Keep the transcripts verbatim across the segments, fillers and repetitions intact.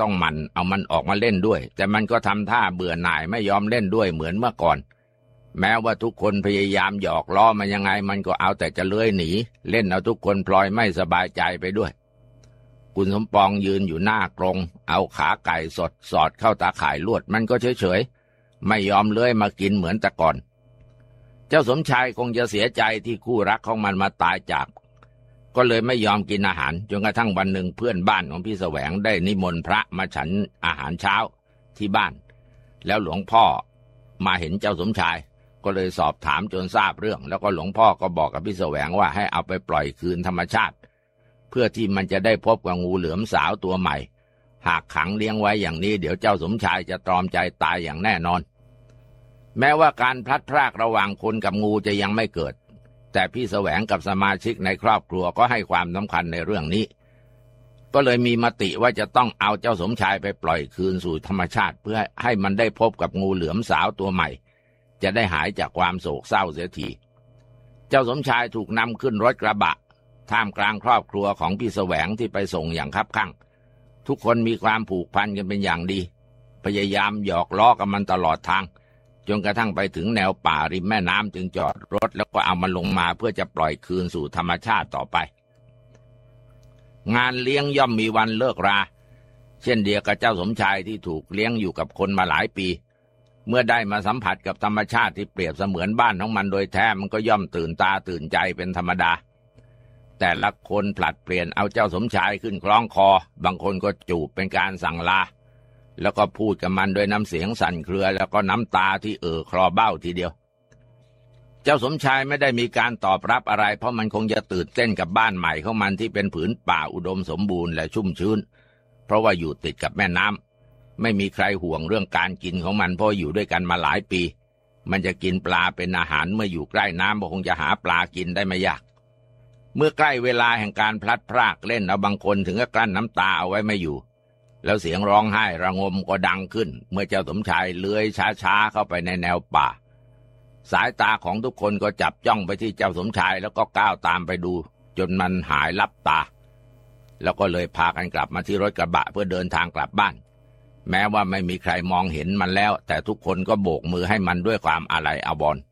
ต้องหมั่นเอามันออกมาเล่นด้วยแต่มันก็ทำท่าเบื่อหน่ายไม่ยอมเล่นด้วยเหมือนเมื่อก่อนแม้ว่าทุกคนพยายามหยอกล้อมันยังไงมันก็เอาแต่จะเลื้อยหนีเล่นเอาทุกคนพลอยไม่สบายใจไปด้วยคุณสมปองยืนอยู่หน้ากรงเอาขาไก่สดสอดเข้าตาข่ายลวดมันก็เฉยๆไม่ยอมเลื้อยมากินเหมือนแต่ก่อนเจ้าสมชายคงจะเสียใจที่คู่รักของมันมาตายจากก็เลยไม่ยอมกินอาหารจนกระทั่งวันหนึ่งเพื่อนบ้านของพี่แสวงได้นิมนต์พระมาฉันอาหารเช้าที่บ้านแล้วหลวงพ่อมาเห็นเจ้าสมชายก็เลยสอบถามจนทราบเรื่องแล้วก็หลวงพ่อก็บอกกับพี่แสวงว่าให้เอาไปปล่อยคืนธรรมชาติเพื่อที่มันจะได้พบกับงูเหลือมสาวตัวใหม่หากขังเลี้ยงไว้อย่างนี้เดี๋ยวเจ้าสมชายจะตรอมใจตายอย่างแน่นอนแม้ว่าการพลัดพรากระหว่างคนกับงูจะยังไม่เกิดแต่พี่แสวงกับสมาชิกในครอบครัวก็ให้ความสำคัญในเรื่องนี้ก็เลยมีมติว่าจะต้องเอาเจ้าสมชายไปปล่อยคืนสู่ธรรมชาติเพื่อให้มันได้พบกับงูเหลือมสาวตัวใหม่จะได้หายจากความโศกเศร้าเสียทีเจ้าสมชายถูกนำขึ้นรถกระบะท่ามกลางครอบครัวของพี่แสวงที่ไปส่งอย่างคับคั่งทุกคนมีความผูกพันกันเป็นอย่างดีพยายามหยอกล้อกับมันตลอดทางจนกระทั่งไปถึงแนวป่าริมแม่น้ำจึงจอดรถแล้วก็เอามันลงมาเพื่อจะปล่อยคืนสู่ธรรมชาติต่อไปงานเลี้ยงย่อมมีวันเลิกราเช่นเดียวกับเจ้าสมชายที่ถูกเลี้ยงอยู่กับคนมาหลายปีเมื่อได้มาสัมผัสกับธรรมชาติที่เปรียบเสมือนบ้านของมันโดยแท้มันก็ย่อมตื่นตาตื่นใจเป็นธรรมดาแต่ละคนผลัดเปลี่ยนเอาเจ้าสมชายขึ้นคล้องคอบางคนก็จูบเป็นการสั่งลาแล้วก็พูดกับมันด้วยน้ำเสียงสั่นเครือแล้วก็น้ำตาที่เอ่อคลอเบ้าทีเดียวเจ้าสมชายไม่ได้มีการตอบรับอะไรเพราะมันคงจะตื่นเต้นกับบ้านใหม่ของมันที่เป็นผืนป่าอุดมสมบูรณ์และชุ่มชื้นเพราะว่าอยู่ติดกับแม่น้ำไม่มีใครห่วงเรื่องการกินของมันเพราะอยู่ด้วยกันมาหลายปีมันจะกินปลาเป็นอาหารเมื่ออยู่ใกล้น้ำก็คงจะหาปลากินได้ไม่ยากเมื่อใกล้เวลาแห่งการพลัดพรากเล่นเอาบางคนถึงกับกลั้นน้ำตาเอาไว้ไม่อยู่แล้วเสียงร้องไห้ระงมก็ดังขึ้นเมื่อเจ้าสมชายเลื้อยช้าๆเข้าไปในแนวป่าสายตาของทุกคนก็จับจ้องไปที่เจ้าสมชายแล้วก็ก้าวตามไปดูจนมันหายลับตาแล้วก็เลยพากันกลับมาที่รถกระบะเพื่อเดินทางกลับบ้านแม้ว่าไม่มีใครมองเห็นมันแล้วแต่ทุกคนก็โบกมือให้มันด้วยความอาลัยอาภรณ์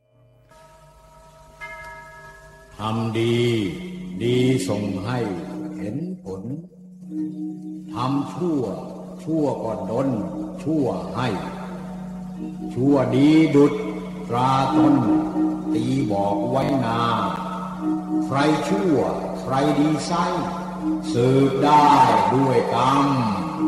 ทำดีดีส่งให้เห็นผลทำชั่วชั่วก็ดลชั่วให้ชั่วดีดุจตราตนตีบอกไว้นาใครชั่วใครดีไซสืบได้ด้วยกรรม